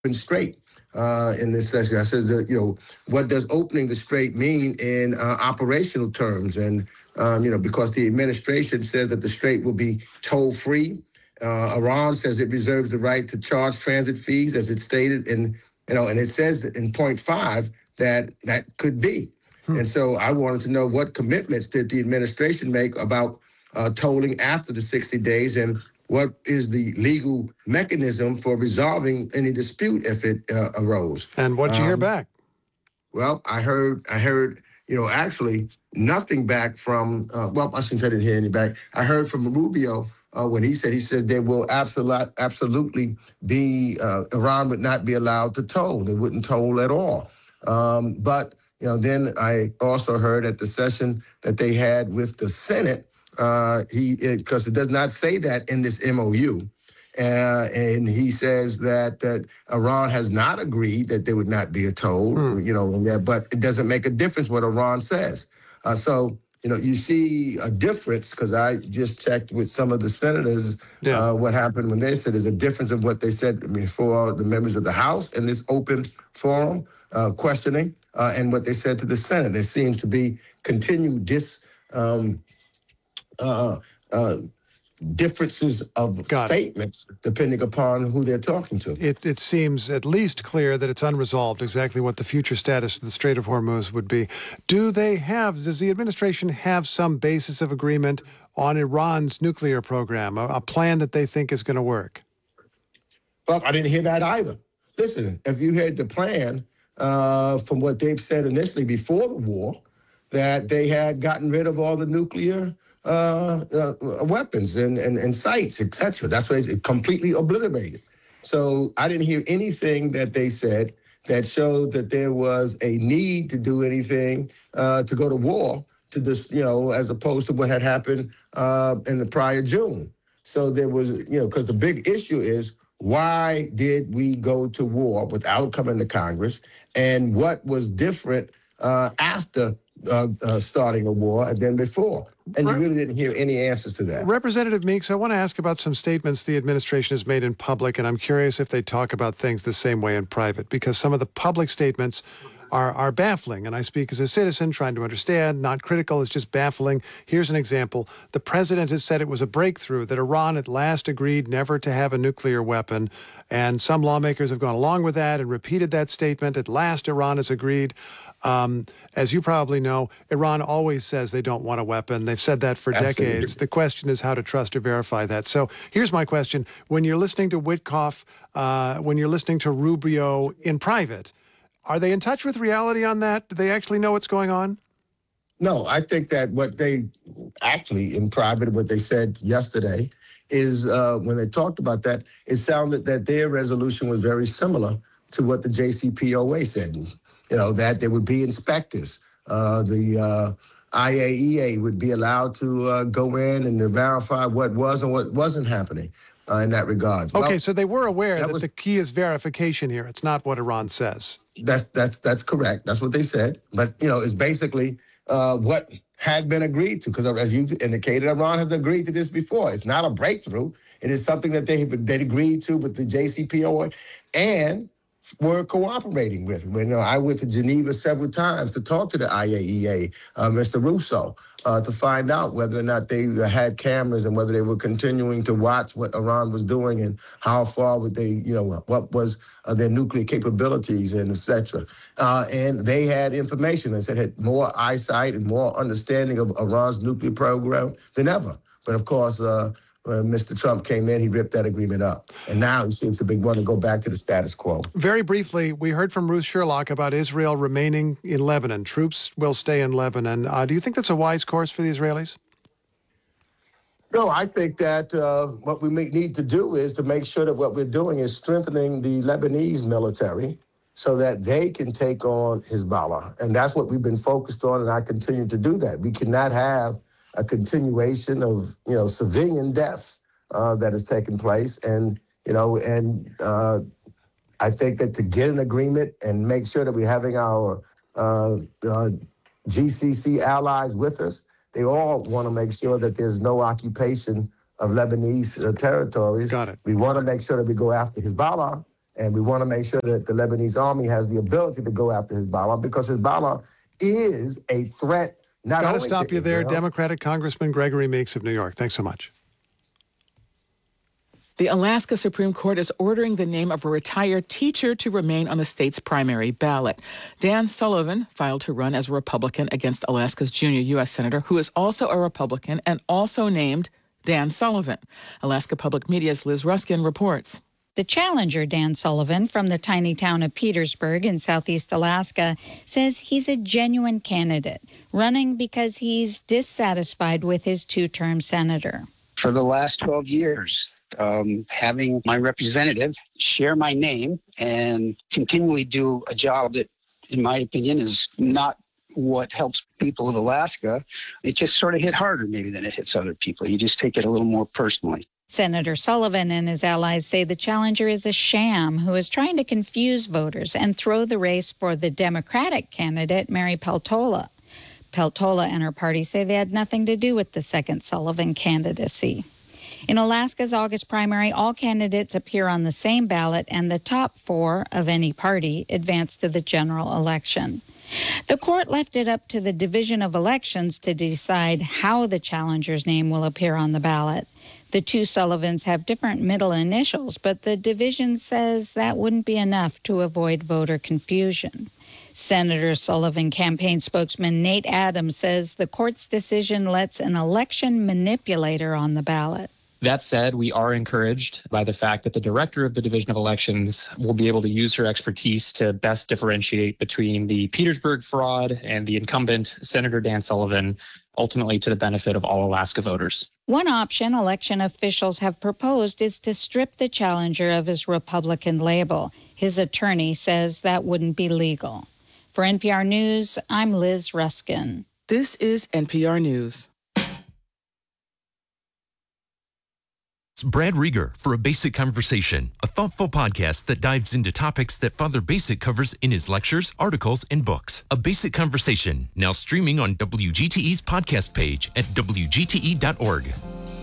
strait in this session. I said, what does opening the strait mean in operational terms? And, because the administration says that the strait will be toll-free. Iran says it reserves the right to charge transit fees, as it stated, and it says in point 5 that could be. And so I wanted to know what commitments did the administration make about tolling after the 60 days, and what is the legal mechanism for resolving any dispute if it arose. And what'd you hear back? Well, I heard, actually nothing back from, I shouldn't say I didn't hear any back. I heard from Rubio when he said there will absolutely be, Iran would not be allowed to toll. They wouldn't toll at all. But then I also heard at the session that they had with the Senate, because it does not say that in this MOU. And he says that Iran has not agreed that there would not be a toll, but it doesn't make a difference what Iran says. So, you see a difference, because I just checked with some of the senators what happened when they said there's a difference of what they said before the members of the House in this open forum questioning and what they said to the Senate. There seems to be continued differences of statements depending upon who they're talking to. It seems at least clear that it's unresolved exactly what the future status of the Strait of Hormuz would be. Does the administration have some basis of agreement on Iran's nuclear program, a plan that they think is going to work? Well, I didn't hear that either. Listen, if you had the plan from what they've said initially before the war, that they had gotten rid of all the nuclear weapons and sites, etc. That's why it's completely obliterated. So I didn't hear anything that they said that showed that there was a need to do anything to go to war to this, as opposed to what had happened in the prior June. So there was, because the big issue is, why did we go to war without coming to Congress, and what was different after starting a war than before? And you really didn't hear any answers to that. Representative Meeks, I want to ask about some statements the administration has made in public, and I'm curious if they talk about things the same way in private, because some of the public statements are baffling. And I speak as a citizen trying to understand, not critical, it's just baffling. Here's an example. The president has said it was a breakthrough that Iran at last agreed never to have a nuclear weapon. And some lawmakers have gone along with that and repeated that statement. At last, Iran has agreed. As you probably know, Iran always says they don't want a weapon. They've said that for decades. The question is how to trust or verify that. So here's my question. When you're listening to Witkoff, when you're listening to Rubio in private, are they in touch with reality on that? Do they actually know what's going on? No, I think that what they actually, in private, what they said yesterday is when they talked about that, it sounded that their resolution was very similar to what the JCPOA said. That there would be inspectors. The IAEA would be allowed to go in and verify what was and what wasn't happening in that regard. Okay, so they were aware that the key is verification here. It's not what Iran says. That's correct. That's what they said. But, it's basically what had been agreed to, because as you've indicated, Iran has agreed to this before. It's not a breakthrough. It is something that they agreed to with the JCPOA and were cooperating with. I went to Geneva several times to talk to the IAEA, Mr. Russo, to find out whether or not they had cameras and whether they were continuing to watch what Iran was doing and how far would they, what was their nuclear capabilities and et cetera. And they had information. They said had more eyesight and more understanding of Iran's nuclear program than ever. But of course, when Mr. Trump came in, he ripped that agreement up. And now he seems to be wanting to go back to the status quo. Very briefly, we heard from Ruth Sherlock about Israel remaining in Lebanon. Troops will stay in Lebanon. Do you think that's a wise course for the Israelis? No, I think that what we need to do is to make sure that what we're doing is strengthening the Lebanese military so that they can take on Hezbollah. And that's what we've been focused on, and I continue to do that. We cannot have a continuation of, civilian deaths that has taken place. And, I think that to get an agreement and make sure that we're having our GCC allies with us, they all want to make sure that there's no occupation of Lebanese territories. Got it. We want to make sure that we go after Hezbollah, And we want to make sure that the Lebanese army has the ability to go after Hezbollah, because Hezbollah is a threat not Got to only stop to you there, Israel. Democratic Congressman Gregory Meeks of New York. Thanks so much. The Alaska Supreme Court is ordering the name of a retired teacher to remain on the state's primary ballot. Dan Sullivan filed to run as a Republican against Alaska's junior U.S. Senator, who is also a Republican and also named Dan Sullivan. Alaska Public Media's Liz Ruskin reports. The challenger, Dan Sullivan, from the tiny town of Petersburg in southeast Alaska, says he's a genuine candidate, running because he's dissatisfied with his two-term senator. For the last 12 years, having my representative share my name and continually do a job that, in my opinion, is not what helps people of Alaska, it just sort of hit harder maybe than it hits other people. You just take it a little more personally. Senator Sullivan and his allies say the challenger is a sham who is trying to confuse voters and throw the race for the Democratic candidate, Mary Peltola. Peltola and her party say they had nothing to do with the second Sullivan candidacy. In Alaska's August primary, all candidates appear on the same ballot, and the top four of any party advance to the general election. The court left it up to the Division of Elections to decide how the challenger's name will appear on the ballot. The two Sullivans have different middle initials, but the division says that wouldn't be enough to avoid voter confusion. Senator Sullivan campaign spokesman Nate Adams says the court's decision lets an election manipulator on the ballot. That said, we are encouraged by the fact that the director of the Division of Elections will be able to use her expertise to best differentiate between the Petersburg fraud and the incumbent Senator Dan Sullivan, ultimately to the benefit of all Alaska voters. One option election officials have proposed is to strip the challenger of his Republican label. His attorney says that wouldn't be legal. For NPR News, I'm Liz Ruskin. This is NPR News. Brad Rieger for A Basic Conversation, a thoughtful podcast that dives into topics that Father Basic covers in his lectures, articles, and books. A Basic Conversation, now streaming on WGTE's podcast page at WGTE.org.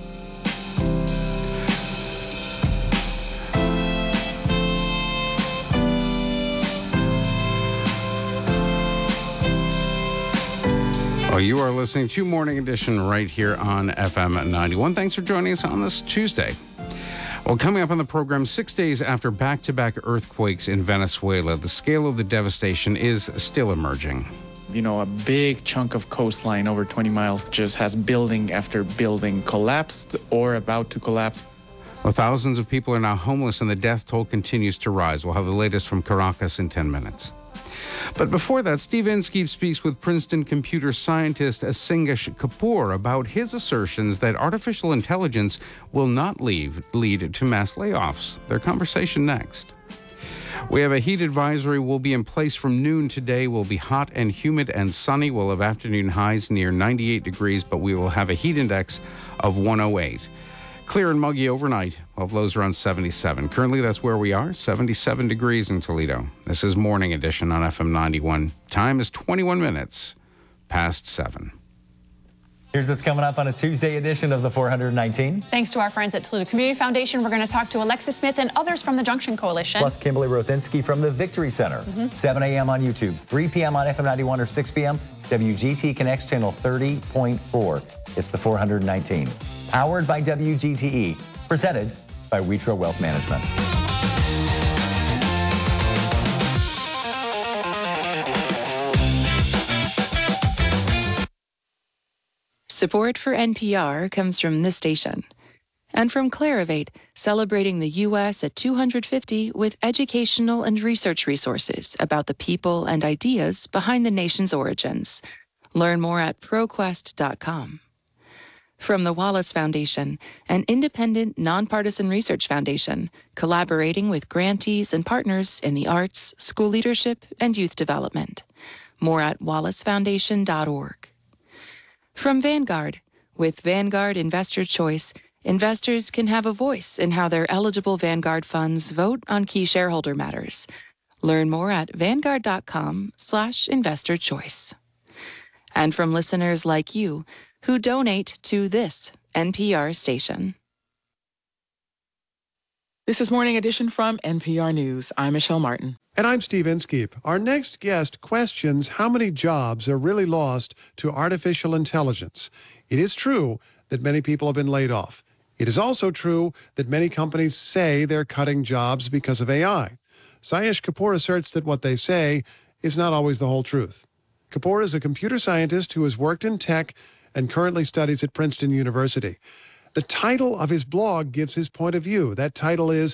Well, you are listening to Morning Edition right here on FM 91. Thanks for joining us on this Tuesday. Well, coming up on the program, 6 days after back-to-back earthquakes in Venezuela, the scale of the devastation is still emerging. You know, a big chunk of coastline, over 20 miles, just has building after building collapsed or about to collapse. Well, thousands of people are now homeless and the death toll continues to rise. We'll have the latest from Caracas in 10 minutes. But before that, Steve Inskeep speaks with Princeton computer scientist Asingesh Kapoor about his assertions that artificial intelligence will not lead to mass layoffs. Their conversation next. We have a heat advisory will be in place from noon today. Will be hot and humid and sunny. We'll have afternoon highs near 98 degrees, but we will have a heat index of 108. Clear and muggy overnight. We'll have lows around 77. Currently, that's where we are, 77 degrees in Toledo. This is Morning Edition on FM 91. Time is 21 minutes past 7. Here's what's coming up on a Tuesday edition of the 419. Thanks to our friends at Toledo Community Foundation, we're going to talk to Alexis Smith and others from the Junction Coalition. Plus Kimberly Rosinski from the Victory Center. 7 a.m. on YouTube, 3 p.m. on FM 91 or 6 p.m. WGT Connects channel 30.4. It's the 419. Powered by WGTE. Presented by Witro Wealth Management. Support for NPR comes from this station and from Clarivate, celebrating the U.S. at 250 with educational and research resources about the people and ideas behind the nation's origins. Learn more at ProQuest.com. From the Wallace Foundation, an independent, nonpartisan research foundation collaborating with grantees and partners in the arts, school leadership, and youth development. More at wallacefoundation.org. From Vanguard, with Vanguard Investor Choice, investors can have a voice in how their eligible Vanguard funds vote on key shareholder matters. Learn more at vanguard.com/investorchoice. And from listeners like you who donate to this NPR station. This is Morning Edition from NPR News. I'm Michelle Martin. And I'm Steve Inskeep. Our next guest questions how many jobs are really lost to artificial intelligence. It is true that many people have been laid off. It is also true that many companies say they're cutting jobs because of AI. Sayesh Kapoor asserts that what they say is not always the whole truth. Kapoor is a computer scientist who has worked in tech and currently studies at Princeton University. The title of his blog gives his point of view. That title is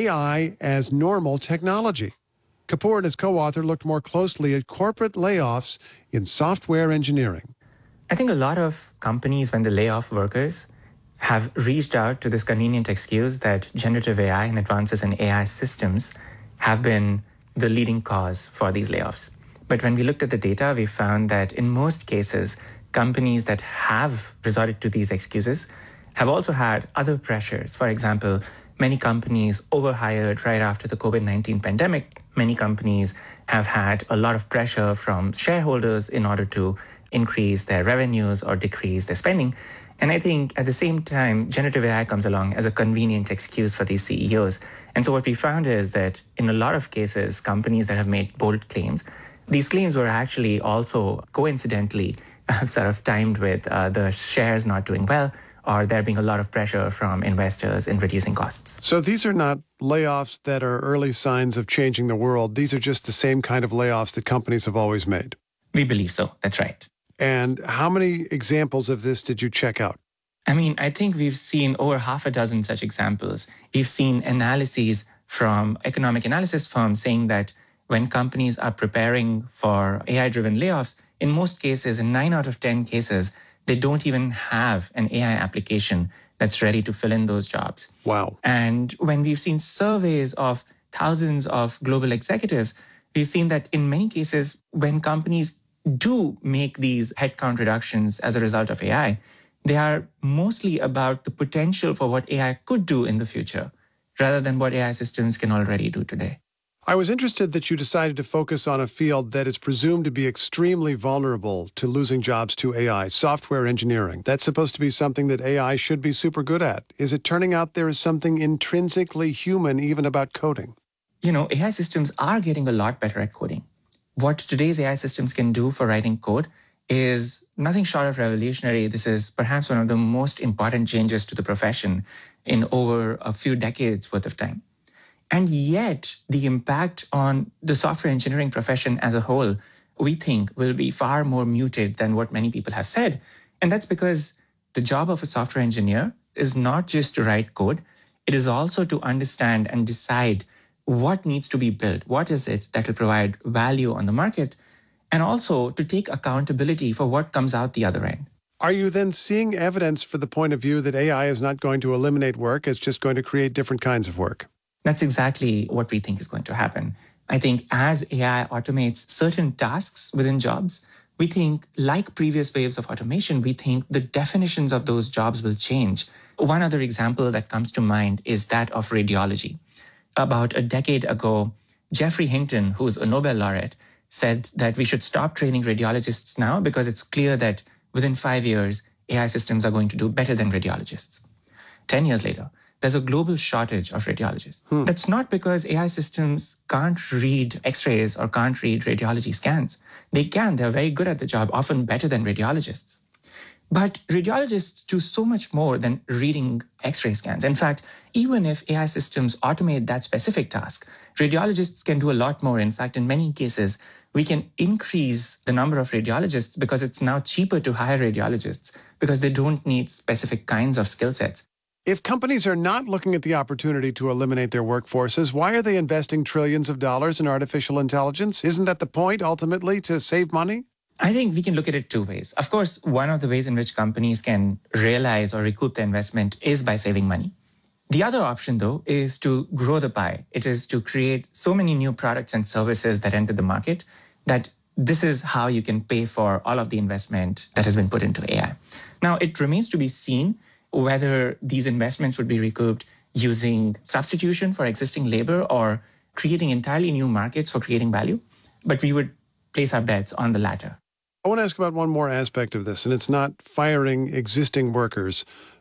AI as Normal Technology. Kapoor and his co-author looked more closely at corporate layoffs in software engineering. I think a lot of companies, when they lay off workers, have reached out to this convenient excuse that generative AI and advances in AI systems have been the leading cause for these layoffs. But when we looked at the data, we found that in most cases, companies that have resorted to these excuses have also had other pressures. For example, many companies overhired right after the COVID-19 pandemic. Many companies have had a lot of pressure from shareholders in order to increase their revenues or decrease their spending. And I think at the same time, generative AI comes along as a convenient excuse for these CEOs. And so what we found is that in a lot of cases, companies that have made bold claims, these claims were actually also coincidentally sort of timed with the shares not doing well, or there being a lot of pressure from investors in reducing costs. So these are not layoffs that are early signs of changing the world. These are just the same kind of layoffs that companies have always made. We believe so. That's right. And how many examples of this did you check out? I mean, I think we've seen over half a dozen such examples. We've seen analyses from economic analysis firms saying that when companies are preparing for AI-driven layoffs, in most cases, in 9 out of 10 cases, they don't even have an AI application that's ready to fill in those jobs. Wow. And when we've seen surveys of thousands of global executives, we've seen that in many cases, when companies do make these headcount reductions as a result of AI, they are mostly about the potential for what AI could do in the future, rather than what AI systems can already do today. I was interested that you decided to focus on a field that is presumed to be extremely vulnerable to losing jobs to AI, software engineering. That's supposed to be something that AI should be super good at. Is it turning out there is something intrinsically human even about coding? You know, AI systems are getting a lot better at coding. What today's AI systems can do for writing code is nothing short of revolutionary. This is perhaps one of the most important changes to the profession in over a few decades worth of time. And yet, the impact on the software engineering profession as a whole, we think, will be far more muted than what many people have said. And that's because the job of a software engineer is not just to write code. It is also to understand and decide what needs to be built. What is it that will provide value on the market? And also to take accountability for what comes out the other end. Are you then seeing evidence for the point of view that AI is not going to eliminate work, it's just going to create different kinds of work? That's exactly what we think is going to happen. I think as AI automates certain tasks within jobs, we think, like previous waves of automation, we think the definitions of those jobs will change. One other example that comes to mind is that of radiology. About a decade ago, Geoffrey Hinton, who's a Nobel laureate, said that we should stop training radiologists now because it's clear that within 5 years, AI systems are going to do better than radiologists. 10 years later, there's a global shortage of radiologists. That's not because AI systems can't read X-rays or can't read radiology scans. They can. They're very good at the job, often better than radiologists. But radiologists do so much more than reading X-ray scans. In fact, even if AI systems automate that specific task, radiologists can do a lot more. In fact, in many cases, we can increase the number of radiologists because it's now cheaper to hire radiologists because they don't need specific kinds of skill sets. If companies are not looking at the opportunity to eliminate their workforces, why are they investing trillions of dollars in artificial intelligence? Isn't that the point, ultimately, to save money? I think we can look at it two ways. Of course, one of the ways in which companies can realize or recoup their investment is by saving money. The other option, though, is to grow the pie. It is to create so many new products and services that enter the market that this is how you can pay for all of the investment that has been put into AI. Now, it remains to be seen whether these investments would be recouped using substitution for existing labor or creating entirely new markets for creating value. But we would place our bets on the latter. I want to ask about one more aspect of this, and it's not firing existing workers,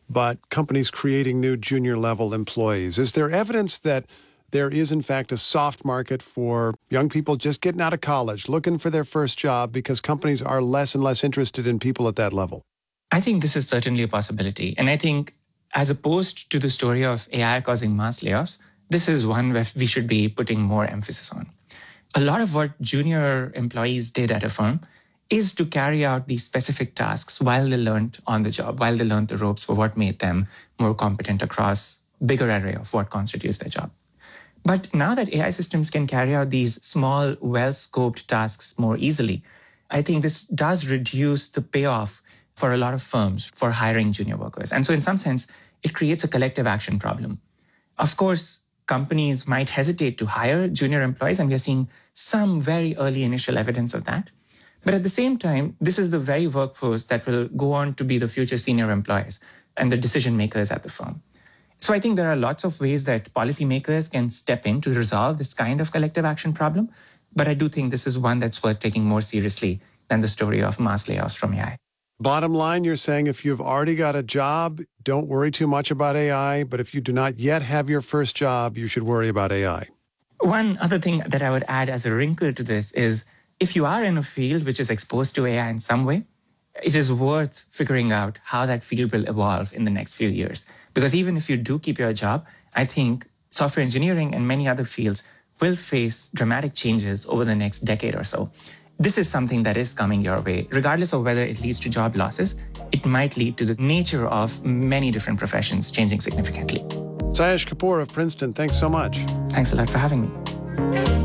but companies creating new junior level employees. Is there evidence that there is, in fact, a soft market for young people just getting out of college, looking for their first job because companies are less and less interested in people at that level? I think this is certainly a possibility. And I think as opposed to the story of AI causing mass layoffs, this is one where we should be putting more emphasis on. A lot of what junior employees did at a firm is to carry out these specific tasks while they learned on the job, while they learned the ropes for what made them more competent across a bigger array of what constitutes their job. But now that AI systems can carry out these small, well-scoped tasks more easily, I think this does reduce the payoff for a lot of firms for hiring junior workers. And so in some sense, it creates a collective action problem. Of course, companies might hesitate to hire junior employees, and we are seeing some very early initial evidence of that. But at the same time, this is the very workforce that will go on to be the future senior employees and the decision makers at the firm. So I think there are lots of ways that policymakers can step in to resolve this kind of collective action problem. But I do think this is one that's worth taking more seriously than the story of mass layoffs from AI. Bottom line, you're saying if you've already got a job, don't worry too much about AI. But if you do not yet have your first job, you should worry about AI. One other thing that I would add as a wrinkle to this is if you are in a field which is exposed to AI in some way, it is worth figuring out how that field will evolve in the next few years. Because even if you do keep your job, I think software engineering and many other fields will face dramatic changes over the next decade or so. This is something that is coming your way. Regardless of whether it leads to job losses, it might lead to the nature of many different professions changing significantly. Sayesh Kapoor of Princeton, thanks so much. Thanks a lot for having me.